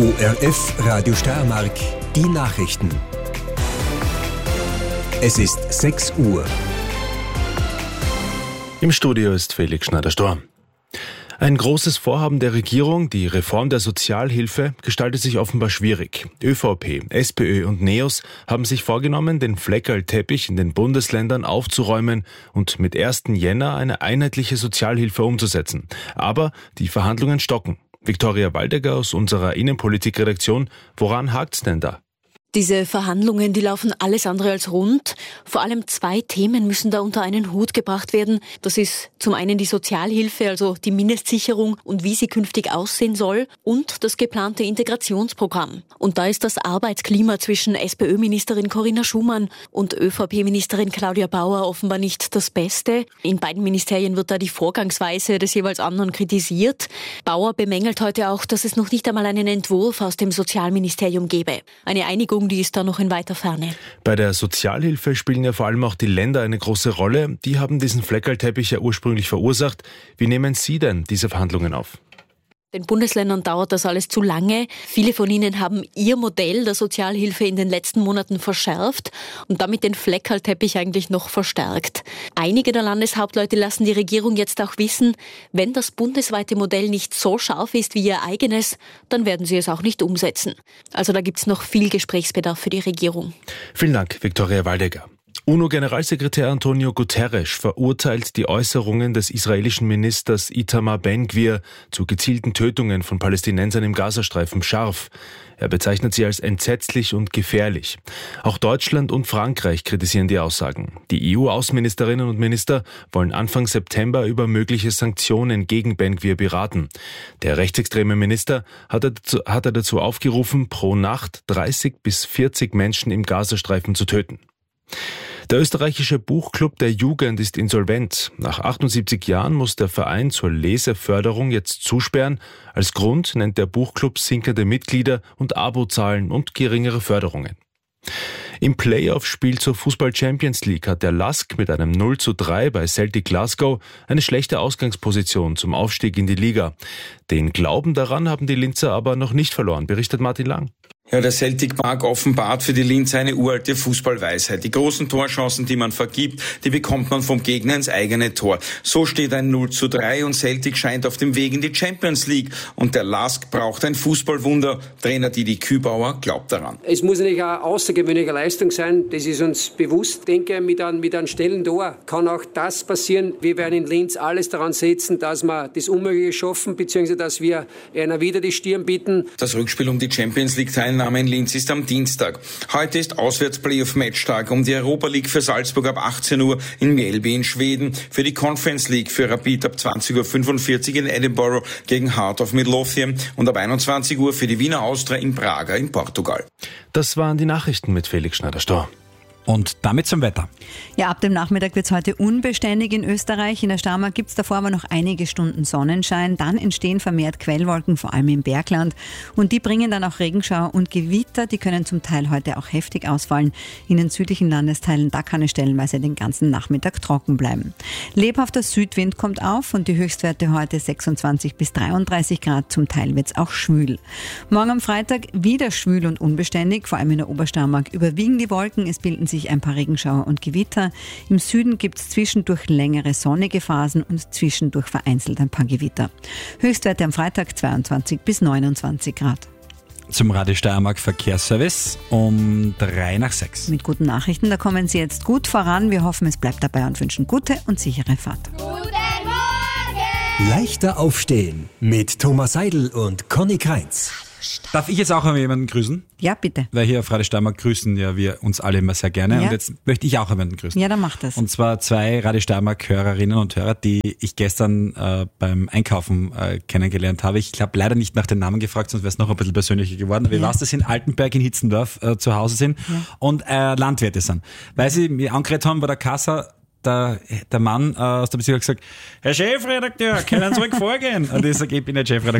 ORF Radio Steiermark, die Nachrichten. Es ist 6 Uhr. Im Studio ist Felix Schneider-Storm. Ein großes Vorhaben der Regierung, die Reform der Sozialhilfe, gestaltet sich offenbar schwierig. ÖVP, SPÖ und NEOS haben sich vorgenommen, den Fleckerlteppich in den Bundesländern aufzuräumen und mit 1. Jänner eine einheitliche Sozialhilfe umzusetzen. Aber die Verhandlungen stocken. Viktoria Waldecker aus unserer Innenpolitik-Redaktion, woran hakt's denn da? Diese Verhandlungen, die laufen alles andere als rund. Vor allem 2 Themen müssen da unter einen Hut gebracht werden. Das ist zum einen die Sozialhilfe, also die Mindestsicherung und wie sie künftig aussehen soll, und das geplante Integrationsprogramm. Und da ist das Arbeitsklima zwischen SPÖ-Ministerin Corinna Schumann und ÖVP-Ministerin Claudia Bauer offenbar nicht das Beste. In beiden Ministerien wird da die Vorgangsweise des jeweils anderen kritisiert. Bauer bemängelt heute auch, dass es noch nicht einmal einen Entwurf aus dem Sozialministerium gebe. Eine Einigung, die ist da noch in weiter Ferne. Bei der Sozialhilfe spielen ja vor allem auch die Länder eine große Rolle. Die haben diesen Fleckerlteppich ja ursprünglich verursacht. Wie nehmen Sie denn diese Verhandlungen auf? Den Bundesländern dauert das alles zu lange. Viele von ihnen haben ihr Modell der Sozialhilfe in den letzten Monaten verschärft und damit den Fleckerlteppich eigentlich noch verstärkt. Einige der Landeshauptleute lassen die Regierung jetzt auch wissen, wenn das bundesweite Modell nicht so scharf ist wie ihr eigenes, dann werden sie es auch nicht umsetzen. Also da gibt's noch viel Gesprächsbedarf für die Regierung. Vielen Dank, Viktoria Waldecker. UNO-Generalsekretär Antonio Guterres verurteilt die Äußerungen des israelischen Ministers Itamar Ben-Gvir zu gezielten Tötungen von Palästinensern im Gazastreifen scharf. Er bezeichnet sie als entsetzlich und gefährlich. Auch Deutschland und Frankreich kritisieren die Aussagen. Die EU-Außenministerinnen und Minister wollen Anfang September über mögliche Sanktionen gegen Ben-Gvir beraten. Der rechtsextreme Minister hat dazu aufgerufen, pro Nacht 30 bis 40 Menschen im Gazastreifen zu töten. Der österreichische Buchclub der Jugend ist insolvent. Nach 78 Jahren muss der Verein zur Leseförderung jetzt zusperren. Als Grund nennt der Buchclub sinkende Mitglieder und Abozahlen und geringere Förderungen. Im Playoff-Spiel zur Fußball-Champions League hat der LASK mit einem 0:3 bei Celtic Glasgow eine schlechte Ausgangsposition zum Aufstieg in die Liga. Den Glauben daran haben die Linzer aber noch nicht verloren, berichtet Martin Lang. Ja, der Celtic Park offenbart für die Linzer eine uralte Fußballweisheit. Die großen Torchancen, die man vergibt, die bekommt man vom Gegner ins eigene Tor. So steht ein 0:3 und Celtic scheint auf dem Weg in die Champions League. Und der LASK braucht ein Fußballwunder. Trainer Didi Kübauer glaubt daran. Es muss natürlich eine außergewöhnliche Leistung sein, das ist uns bewusst. Ich denke, mit einem schnellen Tor kann auch das passieren. Wir werden in Linz alles daran setzen, dass wir das Unmögliche schaffen, beziehungsweise dass wir einer wieder die Stirn bieten. Das Rückspiel um die Champions League-Teilnahme in Linz ist am Dienstag. Heute ist Auswärts-Playoff-Matchtag um die Europa League für Salzburg ab 18 Uhr in Mjällby in Schweden, für die Conference League für Rapid ab 20:45 Uhr in Edinburgh gegen Heart of Midlothian und ab 21 Uhr für die Wiener Austria in Braga in Portugal. Das waren die Nachrichten mit Felix Schneider-Storm. Und damit zum Wetter. Ja, ab dem Nachmittag wird es heute unbeständig in Österreich. In der Steiermark gibt es davor aber noch einige Stunden Sonnenschein. Dann entstehen vermehrt Quellwolken, vor allem im Bergland. Und die bringen dann auch Regenschauer und Gewitter. Die können zum Teil heute auch heftig ausfallen. In den südlichen Landesteilen, da kann es stellenweise den ganzen Nachmittag trocken bleiben. Lebhafter Südwind kommt auf und die Höchstwerte heute 26 bis 33 Grad. Zum Teil wird es auch schwül. Morgen am Freitag wieder schwül und unbeständig. Vor allem in der Obersteiermark überwiegen die Wolken. Es bilden sich ein paar Regenschauer und Gewitter. Im Süden gibt es zwischendurch längere sonnige Phasen und zwischendurch vereinzelt ein paar Gewitter. Höchstwerte am Freitag 22 bis 29 Grad. Zum Radio Steiermark Verkehrsservice um 5:03. Mit guten Nachrichten, da kommen Sie jetzt gut voran. Wir hoffen, es bleibt dabei und wünschen gute und sichere Fahrt. Guten Morgen! Leichter aufstehen mit Thomas Seidel und Conny Kreitz. Darf ich jetzt auch einmal jemanden grüßen? Ja, bitte. Weil hier auf Radio Steiermark grüßen ja wir uns alle immer sehr gerne. Ja. Und jetzt möchte ich auch jemanden grüßen. Ja, dann mach das. Und zwar 2 Radio Steiermark Hörerinnen und Hörer, die ich gestern beim Einkaufen kennengelernt habe. Ich habe leider nicht nach den Namen gefragt, sonst wäre es noch ein bisschen persönlicher geworden. Wie war's, dass sie in Altenberg in Hitzendorf zu Hause sind und Landwirte sind. Weil sie mir angeredet haben bei der Kassa, der Mann aus der Beziehung hat gesagt, Herr Chefredakteur, können Sie ruhig vorgehen? Und ich sage, ich bin nicht Chefredakteur.